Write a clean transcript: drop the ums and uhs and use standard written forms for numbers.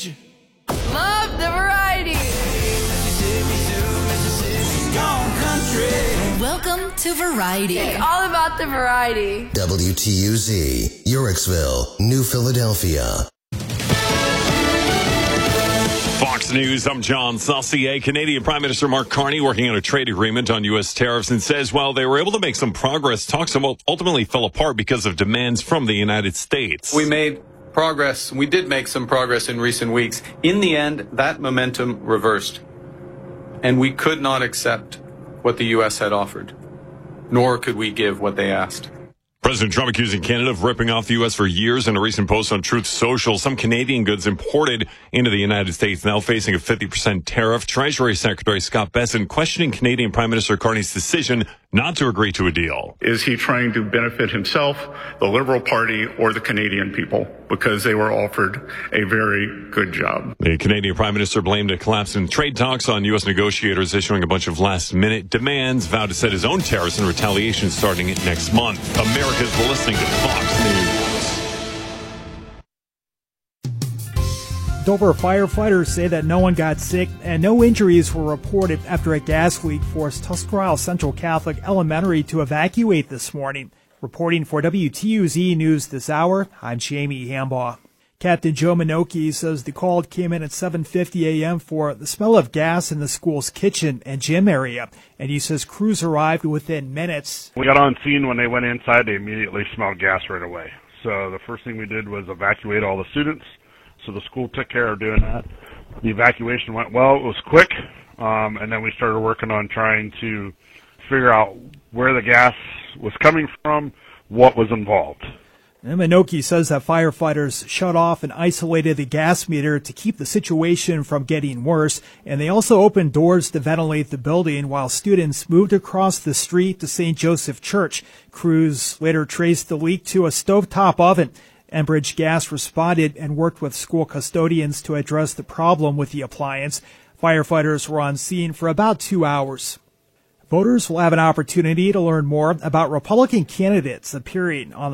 age. Love the variety. Welcome to Variety. It's all about the variety. WTUZ, Urixville, New Philadelphia. Fox News, I'm John Saucier. Canadian Prime Minister Mark Carney working on a trade agreement on U.S. tariffs and says while they were able to make some progress, talks ultimately fell apart because of demands from the United States. We made progress. We did make some progress in recent weeks. In the end, that momentum reversed. And we could not accept what the U.S. had offered, nor could we give what they asked. President Trump accusing Canada of ripping off the U.S. for years in a recent post on Truth Social. Some Canadian goods imported into the United States now facing a 50% tariff. Treasury Secretary Scott Bessent questioning Canadian Prime Minister Carney's decision not to agree to a deal. Is he trying to benefit himself, the Liberal Party, or the Canadian people? Because they were offered a very good job. The Canadian Prime Minister blamed a collapse in trade talks on U.S. negotiators issuing a bunch of last-minute demands, vowed to set his own tariffs in retaliation starting next month. America's listening to Fox News. Dover firefighters say that no one got sick and no injuries were reported after a gas leak forced Tuscarawas Central Catholic Elementary to evacuate this morning. Reporting for WTUZ News this hour, I'm Jamie Hambaugh. Captain Joe Minoki says the call came in at 7:50 a.m. for the smell of gas in the school's kitchen and gym area, and he says crews arrived within minutes. We got on scene when they went inside. They immediately smelled gas right away. So the first thing we did was evacuate all the students. So the school took care of doing that. The evacuation went well. It was quick, and then we started working on trying to figure out where the gas was coming from, what was involved. And Minoki says that firefighters shut off and isolated the gas meter to keep the situation from getting worse, and they also opened doors to ventilate the building while students moved across the street to St. Joseph Church. Crews later traced the leak to a stovetop oven. Enbridge Gas responded and worked with school custodians to address the problem with the appliance. Firefighters were on scene for about 2 hours. Voters will have an opportunity to learn more about Republican candidates appearing on the